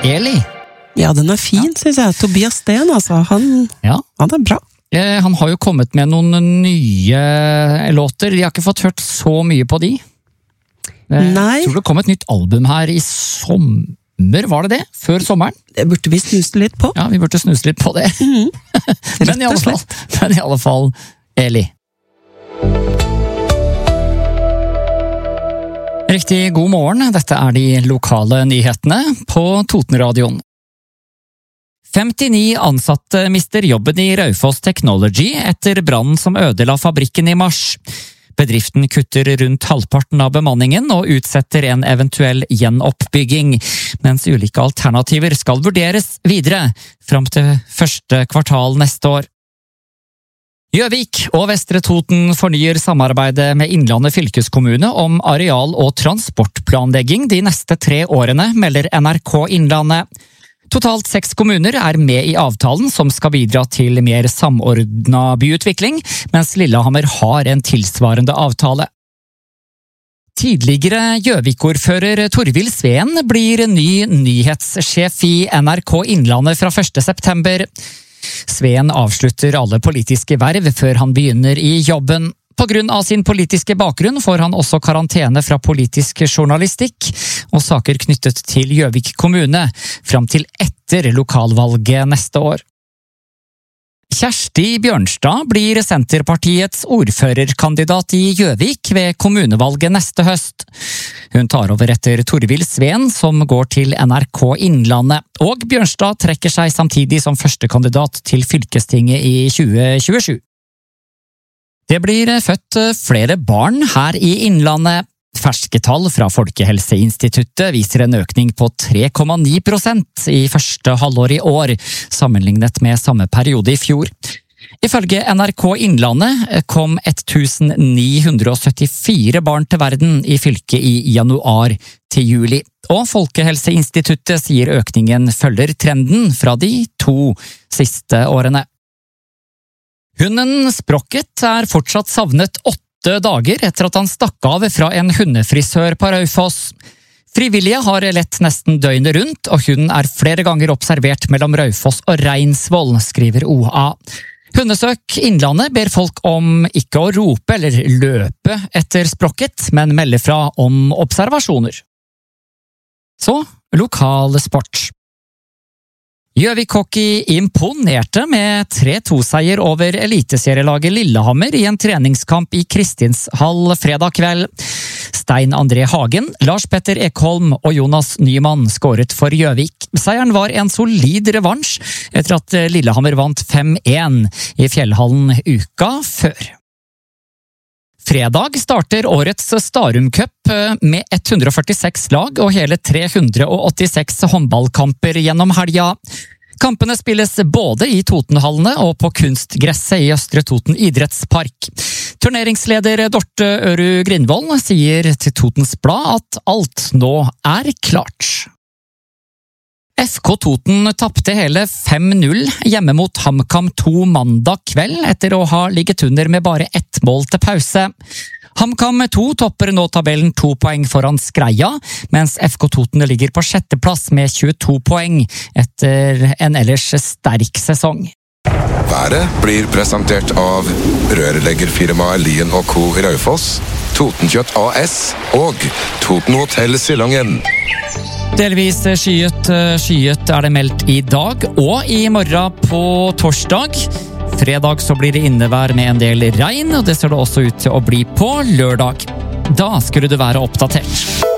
Eli. Ja, den fin, synes jeg. Tobias Sten, altså. Han er bra. Han har jo kommet med noen nye låter. De har ikke fått hørt så mye på de. Nei. Jeg tror det kom et nytt album her i sommer, var det det? Før sommeren? Det burde vi snuse litt på. Ja, vi burde snuse litt på det. Men i alle fall, Eli. Riktig god morgen, dette er de lokale nyhetene på Totenradioen. 59 ansatte mister jobben i Raufoss Technology etter brannen som ødela fabrikken i mars. Bedriften kutter rundt halvparten av bemanningen og utsetter en eventuell gjenoppbygging, mens ulike alternativer skal vurderes videre fram til første kvartal neste år. Gjøvik og Vestre Toten fornyer samarbeidet med Innlandet fylkeskommune om areal- og transportplanlegging de neste 3 årene, melder NRK Innlandet. Totalt 6 kommuner er med i avtalen som skal bidra til mer samordnet byutvikling, mens Lillehammer har en tilsvarende avtale. Tidligere Gjøvik-ordfører Torvild Sveen blir ny nyhetssjef i NRK Innlandet fra 1. september. Sveen avslutter alle politiske verv før han begynner i jobben. På grunn av sin politiske bakgrunn får han også karantene fra politisk journalistikk og saker knyttet til Gjøvik kommune, fram til etter lokalvalget neste år. Kjersti Bjørnstad blir Senterpartiets ordførerkandidat i Gjøvik ved kommunevalget neste høst. Hun tar over etter Torvild Sveen, som går til NRK Innlandet, og Bjørnstad trekker seg samtidig som førstekandidat til fylkestinget i 2027. Det blir født flere barn her i Innlandet. Ferske tall fra Folkehelseinstituttet viser en økning på 3,9% i første halvår i år, sammenlignet med samme periode i fjor. Ifølge NRK Innlandet kom 1974 barn til verden i fylket i januar til juli, og Folkehelseinstituttet sier økningen følger trenden fra de 2 siste årene. Hunden Sprocket er fortsatt savnet 8 dager etter at han stakk av fra en hundefrisør på Raufoss. Frivillige har lett nesten døgnet rundt, og hunden er flere ganger observert mellom Raufoss og Reinsvoll, skriver OA. Hundesøk Innlandet ber folk om ikke å rope eller løpe etter Sprocket, men melde fra om observasjoner. Så, lokal sport. Gjøvik Hockey imponerte med 3-2-seier over eliteserielaget Lillehammer i en treningskamp i Kristinshall fredag kveld. Stein André Hagen, Lars Petter Ekholm og Jonas Nyman skåret for Gjøvik. Seieren var en solid revansj etter at Lillehammer vant 5-1 i Fjellhallen uka før. Fredag starter årets Starum Cup med 146 lag og hele 386 håndballkamper gjennom helga. Kampene spilles både i Totenhallene og på kunstgresset i Østre Toten idrettspark. Turneringsleder Dorte Øru Grindvold sier til Totens Blad at alt nå er klart. FK Toten tappte hele 5-0 hjemme mot HamKam 2 mandag kveld etter å ha ligget under med bare 1 mål til pause. HamKam 2 topper nå tabellen 2 poeng foran Skreia, mens FK Toten ligger på 6. plass med 22 poeng etter en ellers sterk sesong. Været blir presentert av rørleggerfirmaet Lien & Co. i Raufoss, Totenkjøtt AS og Toten Hotel Silongen. Delvis skyet er det meldt i dag og i morgen på torsdag. Fredag så blir det innevær med en del regn, og det ser det også ut til å bli på lørdag. Da skulle du være oppdatert.